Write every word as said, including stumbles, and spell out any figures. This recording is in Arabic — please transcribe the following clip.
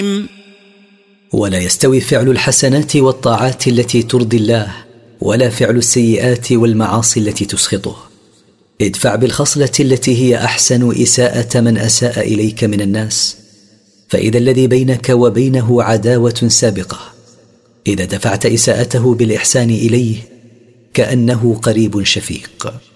ولا يستوي فعل الحسنات والطاعات التي ترضي الله ولا فعل السيئات والمعاصي التي تسخطه. ادفع بالخصلة التي هي أحسن إساءة من أساء إليك من الناس، فإذا الذي بينك وبينه عداوة سابقة إذا دفعت إساءته بالإحسان إليه كأنه قريب شفيق.